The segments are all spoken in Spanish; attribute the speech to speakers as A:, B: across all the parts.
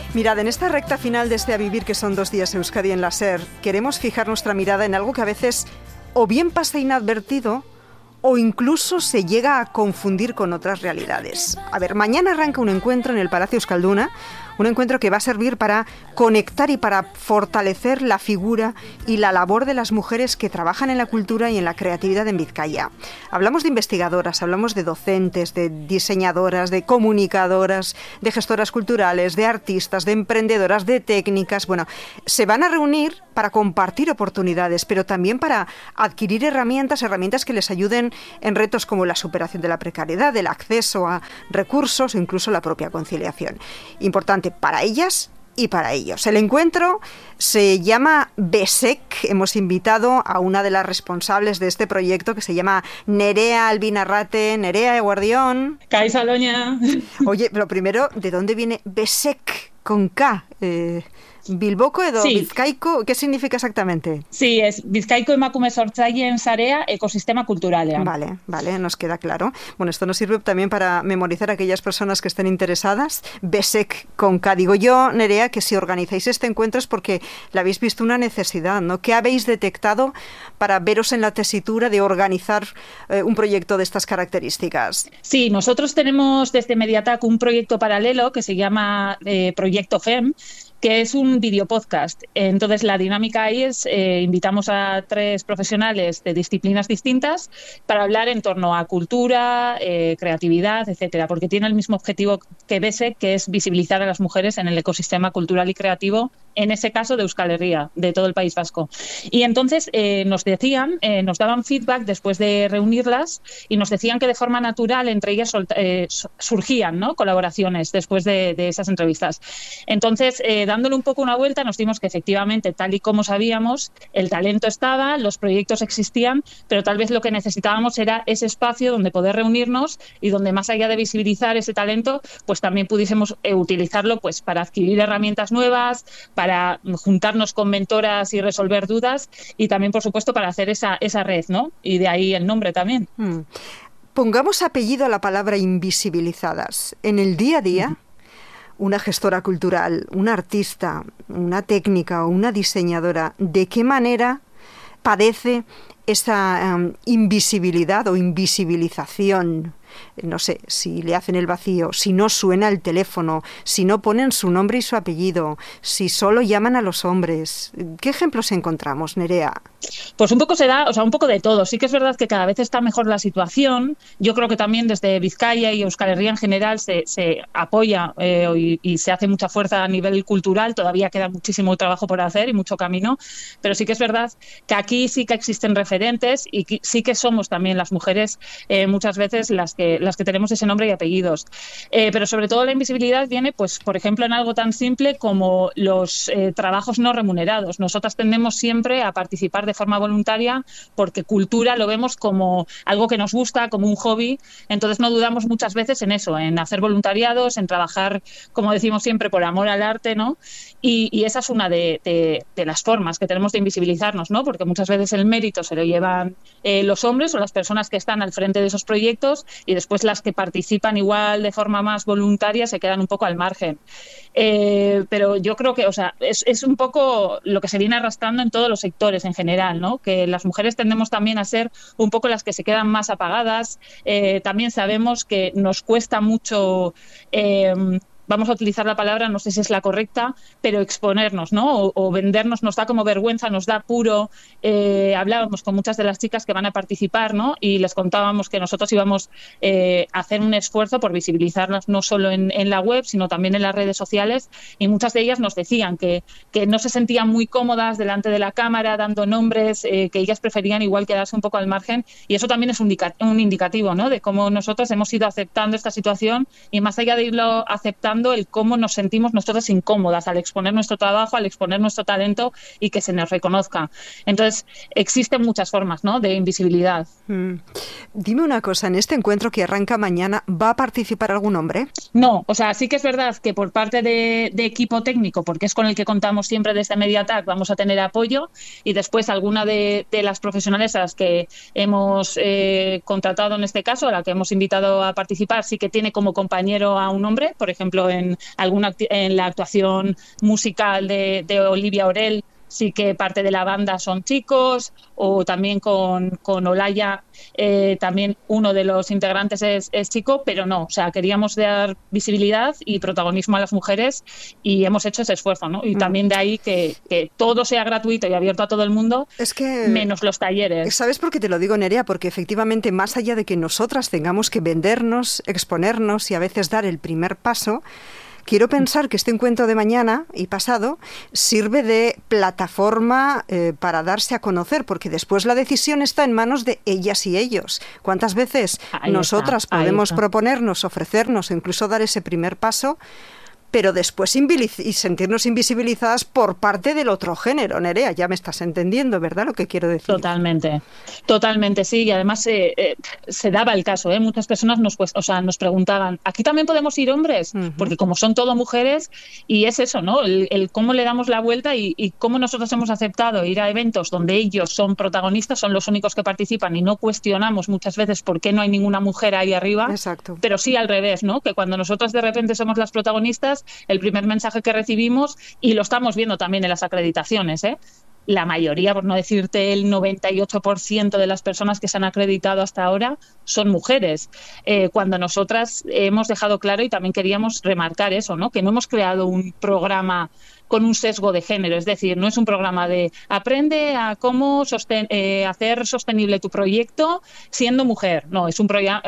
A: Mirad, en esta recta final de este A Vivir, que son 2 días Euskadi en la SER, queremos fijar nuestra mirada en algo que a veces o bien pasa inadvertido o incluso se llega a confundir con otras realidades. A ver, mañana arranca un encuentro en el Palacio Euskalduna, un encuentro que va a servir para conectar y para fortalecer la figura y la labor de las mujeres que trabajan en la cultura y en la creatividad en Vizcaya. Hablamos de investigadoras, hablamos de docentes, de diseñadoras, de comunicadoras, de gestoras culturales, de artistas, de emprendedoras, de técnicas. Bueno, se van a reunir para compartir oportunidades, pero también para adquirir herramientas que les ayuden en retos como la superación de la precariedad, el acceso a recursos o incluso la propia conciliación. Importante para ellas y para ellos. El encuentro se llama BESEC. Hemos invitado a una de las responsables de este proyecto, que se llama Nerea Albinarrate. Nerea, eguardión.
B: Kaixo, Aloña.
A: Oye, lo primero, ¿de dónde viene BESEC con K? Bilboko edo sí. Bizkaiko, ¿qué significa exactamente?
B: Sí, es Bizkaiko Emakume Sortzaileen Sarea Ecosistema Kulturalean.
A: Vale, nos queda claro. Bueno, esto nos sirve también para memorizar a aquellas personas que estén interesadas. BESEC con K. Digo yo, Nerea, que si organizáis este encuentro es porque le habéis visto una necesidad, ¿no? ¿Qué habéis detectado para veros en la tesitura de organizar un proyecto de estas características?
B: Sí, nosotros tenemos desde Mediatac un proyecto paralelo que se llama Proyecto FEM, que es un videopodcast. Entonces, la dinámica ahí es, invitamos a 3 profesionales de disciplinas distintas para hablar en torno a cultura, creatividad, etcétera, porque tiene el mismo objetivo que BESEC, que es visibilizar a las mujeres en el ecosistema cultural y creativo, en ese caso de Euskal Herria, de todo el País Vasco. Y entonces nos decían, nos daban feedback después de reunirlas y nos decían que de forma natural entre ellas surgían, ¿no?, colaboraciones después de esas entrevistas. Entonces, dándole un poco una vuelta, nos dimos que efectivamente, tal y como sabíamos, el talento estaba, los proyectos existían, pero tal vez lo que necesitábamos era ese espacio donde poder reunirnos y donde, más allá de visibilizar ese talento, pues también pudiésemos utilizarlo pues para adquirir herramientas nuevas, para juntarnos con mentoras y resolver dudas, y también, por supuesto, para hacer esa red, ¿no? Y de ahí el nombre también.
A: Pongamos apellido a la palabra invisibilizadas. En el día a día, una gestora cultural, una artista, una técnica o una diseñadora, ¿de qué manera padece esa invisibilidad o invisibilización? No sé, si le hacen el vacío, si no suena el teléfono, si no ponen su nombre y su apellido, si solo llaman a los hombres. ¿Qué ejemplos encontramos, Nerea?
B: Pues un poco se da, un poco de todo. Sí que es verdad que cada vez está mejor la situación. Yo creo que también desde Vizcaya y Euskal Herria en general se apoya y se hace mucha fuerza a nivel cultural. Todavía queda muchísimo trabajo por hacer y mucho camino, pero sí que es verdad que aquí sí que existen referentes y sí que somos también las mujeres muchas veces las que tenemos ese nombre y apellidos. Pero sobre todo la invisibilidad viene, pues, por ejemplo, en algo tan simple como los trabajos no remunerados. Nosotras tendemos siempre a participar de forma voluntaria porque cultura lo vemos como algo que nos gusta, como un hobby. Entonces no dudamos muchas veces en eso, en hacer voluntariados, en trabajar, como decimos siempre, por amor al arte, ¿no? Y esa es una de las formas que tenemos de invisibilizarnos, ¿no? Porque muchas veces el mérito se lo llevan los hombres o las personas que están al frente de esos proyectos, y después las que participan igual de forma más voluntaria se quedan un poco al margen. Pero yo creo que, es un poco lo que se viene arrastrando en todos los sectores en general, ¿no? Que las mujeres tendemos también a ser un poco las que se quedan más apagadas. También sabemos que nos cuesta mucho vamos a utilizar la palabra, no sé si es la correcta, pero exponernos, ¿no? O vendernos, nos da como vergüenza, nos da apuro. Hablábamos con muchas de las chicas que van a participar, ¿no? Y les contábamos que nosotros íbamos a hacer un esfuerzo por visibilizarlas no solo en la web, sino también en las redes sociales, y muchas de ellas nos decían que no se sentían muy cómodas delante de la cámara dando nombres, que ellas preferían igual quedarse un poco al margen, y eso también es un indicativo, ¿no? De cómo nosotros hemos ido aceptando esta situación, y más allá de irlo aceptando, el cómo nos sentimos nosotros incómodas al exponer nuestro trabajo, al exponer nuestro talento y que se nos reconozca. Entonces, existen muchas formas, ¿no?, de invisibilidad.
A: Dime una cosa, ¿en este encuentro que arranca mañana va a participar algún hombre?
B: No, sí que es verdad que por parte de equipo técnico, porque es con el que contamos siempre desde Mediatac, vamos a tener apoyo, y después alguna de las profesionales a las que hemos contratado en este caso, a la que hemos invitado a participar, sí que tiene como compañero a un hombre, por ejemplo ejemplo, en la actuación musical de Olivia Orell, sí que parte de la banda son chicos, o también con Olaya, también uno de los integrantes es chico, pero no, o sea, queríamos dar visibilidad y protagonismo a las mujeres y hemos hecho ese esfuerzo, ¿no? Y también de ahí que todo sea gratuito y abierto a todo el mundo,
A: es que,
B: menos los talleres.
A: ¿Sabes por qué te lo digo, Nerea? Porque efectivamente, más allá de que nosotras tengamos que vendernos, exponernos y a veces dar el primer paso, quiero pensar que este encuentro de mañana y pasado sirve de plataforma para darse a conocer, porque después la decisión está en manos de ellas y ellos. ¿Cuántas veces nosotras podemos proponernos, ofrecernos o incluso dar ese primer paso, pero después y sentirnos invisibilizadas por parte del otro género? Nerea, ya me estás entendiendo, ¿verdad?, lo que quiero decir.
B: Totalmente, sí. Y además se daba el caso, ¿eh? Muchas personas nos preguntaban, ¿aquí también podemos ir hombres? Porque como son todo mujeres, y es eso, ¿no? El cómo le damos la vuelta y cómo nosotros hemos aceptado ir a eventos donde ellos son protagonistas, son los únicos que participan y no cuestionamos muchas veces por qué no hay ninguna mujer ahí arriba.
A: Exacto.
B: Pero sí al revés, ¿no? Que cuando nosotras de repente somos las protagonistas, el primer mensaje que recibimos, y lo estamos viendo también en las acreditaciones, la mayoría, por no decirte el 98% de las personas que se han acreditado hasta ahora son mujeres, cuando nosotras hemos dejado claro, y también queríamos remarcar eso, ¿no? Que no hemos creado un programa con un sesgo de género, es decir, no es un programa de aprende a cómo hacer sostenible tu proyecto siendo mujer, no, es un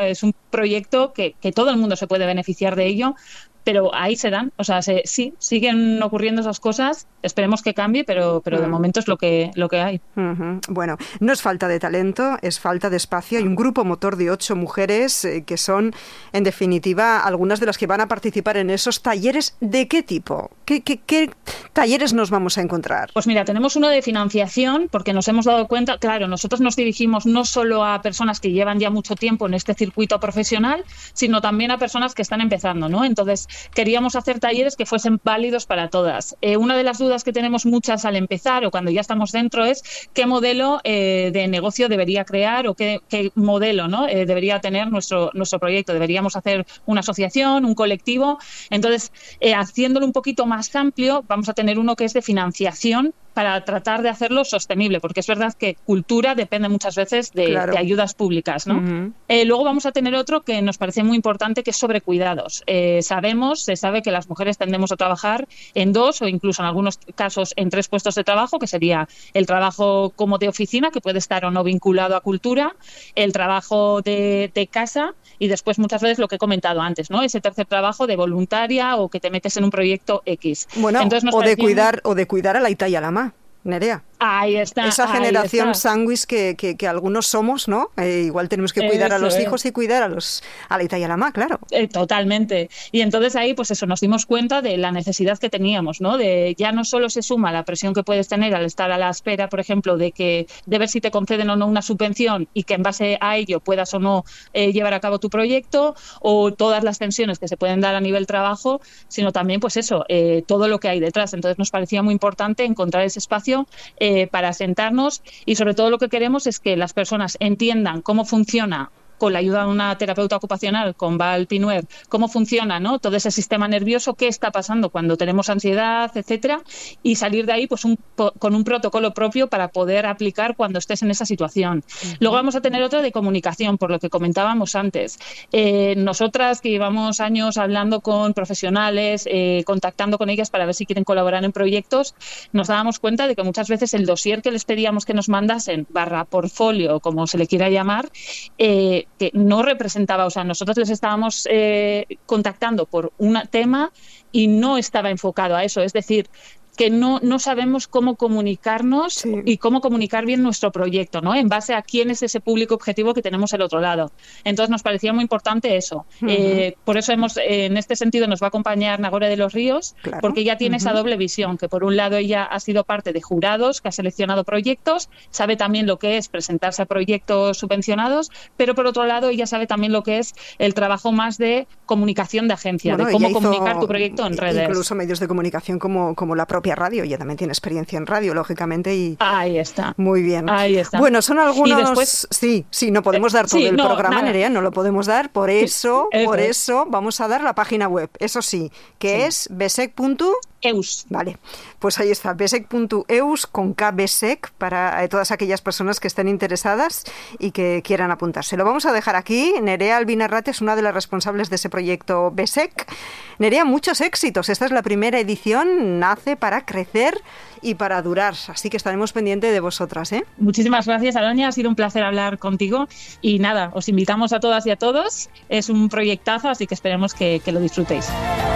B: proyecto que todo el mundo se puede beneficiar de ello, pero ahí se dan, o sea, sí, siguen ocurriendo esas cosas, esperemos que cambie, pero de momento es lo que hay.
A: Bueno, no es falta de talento, es falta de espacio. Hay un grupo motor de 8 mujeres que son, en definitiva, algunas de las que van a participar en esos talleres. ¿De qué tipo? ¿Qué talleres nos vamos a encontrar?
B: Pues mira, tenemos uno de financiación, porque nos hemos dado cuenta, claro, nosotros nos dirigimos no solo a personas que llevan ya mucho tiempo en este circuito profesional, sino también a personas que están empezando, ¿no? Entonces, queríamos hacer talleres que fuesen válidos para todas. Una de las dudas que tenemos muchas al empezar o cuando ya estamos dentro es qué modelo de negocio debería crear o qué modelo, ¿no? Debería tener nuestro proyecto. Deberíamos hacer una asociación, un colectivo. Entonces, haciéndolo un poquito más amplio, vamos a tener uno que es de financiación para tratar de hacerlo sostenible, porque es verdad que cultura depende muchas veces de ayudas públicas, ¿no? Luego vamos a tener otro que nos parece muy importante, que es sobre cuidados. Se sabe que las mujeres tendemos a trabajar en 2 o incluso en algunos casos en 3 puestos de trabajo, que sería el trabajo como de oficina, que puede estar o no vinculado a cultura, el trabajo de casa y después muchas veces lo que he comentado antes, ¿no? Ese tercer trabajo de voluntaria o que te metes en un proyecto X.
A: Bueno, o de cuidar a la Ita y a la Ma, Nerea.
B: Ahí está.
A: Esa generación sándwich que algunos somos, ¿no? Igual tenemos que cuidar a los hijos y cuidar a la Ita y a la Ma, claro.
B: Totalmente. Y entonces ahí, pues eso, nos dimos cuenta de la necesidad que teníamos, ¿no? De ya no solo se suma la presión que puedes tener al estar a la espera, por ejemplo, de ver si te conceden o no una subvención y que en base a ello puedas o no llevar a cabo tu proyecto, o todas las tensiones que se pueden dar a nivel trabajo, sino también, pues eso, todo lo que hay detrás. Entonces nos parecía muy importante encontrar ese espacio para sentarnos, y sobre todo lo que queremos es que las personas entiendan cómo funciona, con la ayuda de una terapeuta ocupacional, con Val Pinuer, cómo funciona, ¿no? Todo ese sistema nervioso, qué está pasando cuando tenemos ansiedad, etcétera, y salir de ahí pues con un protocolo propio para poder aplicar cuando estés en esa situación. Luego vamos a tener otro de comunicación, por lo que comentábamos antes. Nosotras que llevamos años hablando con profesionales, contactando con ellas para ver si quieren colaborar en proyectos, nos dábamos cuenta de que muchas veces el dossier que les pedíamos que nos mandasen, /portfolio, como se le quiera llamar, que no representaba, o sea, nosotros les estábamos contactando por un tema y no estaba enfocado a eso, es decir, que no sabemos cómo comunicarnos y cómo comunicar bien nuestro proyecto, ¿no? En base a quién es ese público objetivo que tenemos al otro lado. Entonces nos parecía muy importante eso. Por eso en este sentido nos va a acompañar Nagore de los Ríos, porque ella tiene esa doble visión, que por un lado ella ha sido parte de jurados, que ha seleccionado proyectos, sabe también lo que es presentarse a proyectos subvencionados, pero por otro lado ella sabe también lo que es el trabajo más de comunicación de agencia, de cómo comunicar tu proyecto en redes.
A: Incluso medios de comunicación como la propia propia radio. Ella también tiene experiencia en radio, lógicamente. Y
B: ahí está.
A: Muy bien.
B: Ahí está.
A: Bueno, son algunos...
B: Y después...
A: Sí, no podemos dar todo el programa, Nerea, no lo podemos dar. Por eso vamos a dar la página web. Eso sí, que es besec.eus. Vale, pues ahí está, besec.eus con KBSEC para todas aquellas personas que estén interesadas y que quieran apuntarse. Lo vamos a dejar aquí. Nerea Albinarrate es una de las responsables de ese proyecto BESEC. Nerea, muchos éxitos. Esta es la primera edición, nace para crecer y para durar, así que estaremos pendientes de vosotras, ¿eh?
B: Muchísimas gracias, Aloña, ha sido un placer hablar contigo y nada, os invitamos a todas y a todos, es un proyectazo, así que esperemos que lo disfrutéis.